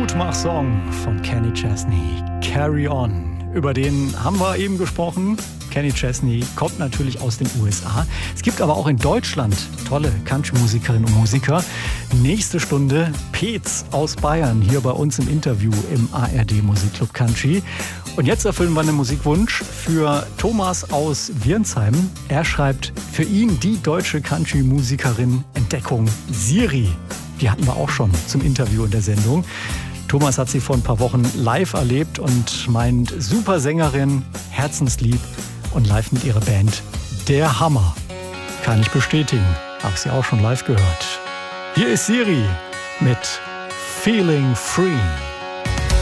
Mutmach-Song von Kenny Chesney, Carry On. Über den haben wir eben gesprochen. Kenny Chesney kommt natürlich aus den USA. Es gibt aber auch in Deutschland tolle Country-Musikerinnen und Musiker. Nächste Stunde Peetz aus Bayern hier bei uns im Interview im ARD Musikclub Country. Und jetzt erfüllen wir einen Musikwunsch für Thomas aus Wirnsheim. Er schreibt für ihn die deutsche Country-Musikerin Entdeckung Siri. Die hatten wir auch schon zum Interview in der Sendung. Thomas hat sie vor ein paar Wochen live erlebt und meint, super Sängerin, herzenslieb und live mit ihrer Band der Hammer. Kann ich bestätigen, habe sie auch schon live gehört. Hier ist Siri mit Feeling Free.